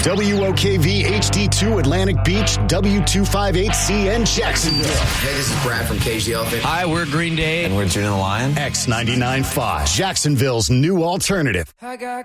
WOKV HD2 Atlantic Beach, W258CN Jacksonville. Hey, this is Brad from Cage the Elephant. Hi, we're Green Day. And we're June the Lion. X99.5, Jacksonville's new alternative.